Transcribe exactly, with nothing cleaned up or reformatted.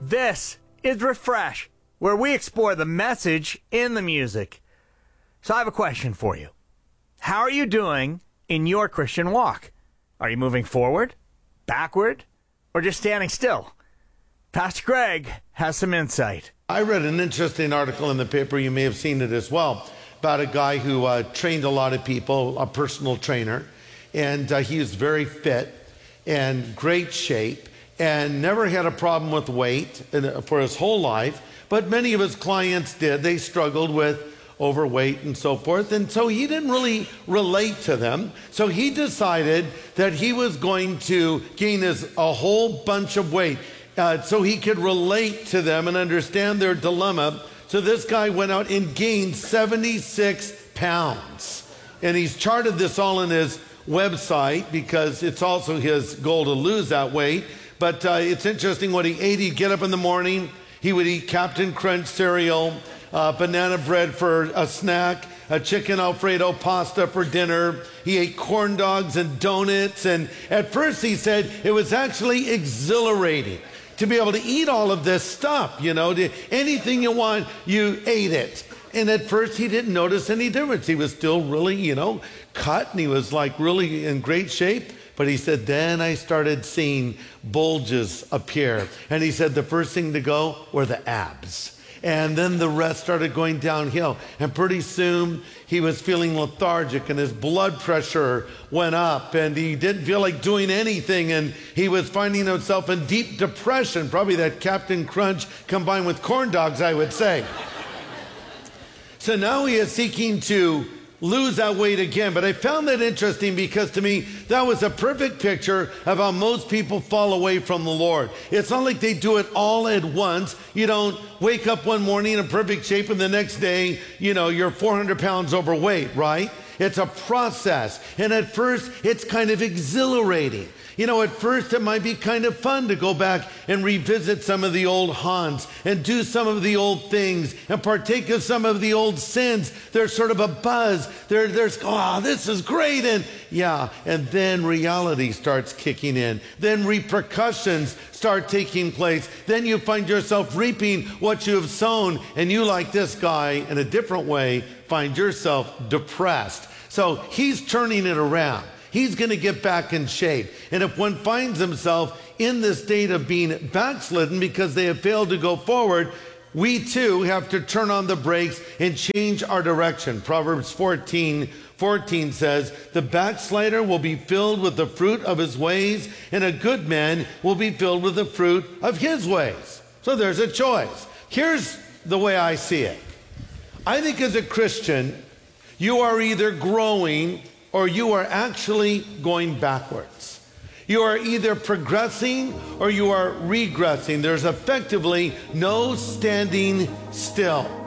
This is Refresh, where we explore the message in the music. So I have a question for you. How are you doing in your Christian walk? Are you moving forward, backward, or just standing still? Pastor Greg has some insight. I read an interesting article in the paper, you may have seen it as well, about a guy who uh, trained a lot of people, a personal trainer, and uh, he was very fit and great shape and never had a problem with weight for his whole life, but many of his clients did. They struggled with overweight and so forth, and so he didn't really relate to them. So he decided that he was going to gain his, a whole bunch of weight uh, so he could relate to them and understand their dilemma. So this guy went out and gained seventy-six pounds. And he's charted this all in his website because it's also his goal to lose that weight. But uh, it's interesting what he ate. He'd get up in the morning, he would eat Captain Crunch cereal, uh, banana bread for a snack, a chicken Alfredo pasta for dinner. He ate corn dogs and donuts. And at first he said it was actually exhilarating to be able to eat all of this stuff, you know, to, anything you want, you ate it. And at first he didn't notice any difference. He was still really, you know, cut, and he was like really in great shape. But he said, then I started seeing bulges appear. And he said the first thing to go were the abs. And then the rest started going downhill. And pretty soon he was feeling lethargic and his blood pressure went up and he didn't feel like doing anything. And he was finding himself in deep depression, probably that Captain Crunch combined with corn dogs, I would say. So now he is seeking to lose that weight again. But I found that interesting because to me, that was a perfect picture of how most people fall away from the Lord. It's not like they do it all at once. You don't wake up one morning in perfect shape and the next day, you know, you're four hundred pounds overweight, right? It's a process. And at first, it's kind of exhilarating. You know, at first it might be kind of fun to go back and revisit some of the old haunts and do some of the old things and partake of some of the old sins. There's sort of a buzz. There, there's, oh, this is great. And yeah, and then reality starts kicking in. Then repercussions start taking place. Then you find yourself reaping what you have sown. And you, like this guy, in a different way, find yourself depressed. So he's turning it around. He's going to get back in shape. And if one finds himself in this state of being backslidden because they have failed to go forward, we too have to turn on the brakes and change our direction. Proverbs fourteen fourteen says, the backslider will be filled with the fruit of his ways, and a good man will be filled with the fruit of his ways. So there's a choice. Here's the way I see it. I think as a Christian, you are either growing or you are actually going backwards. You are either progressing or you are regressing. There's effectively no standing still.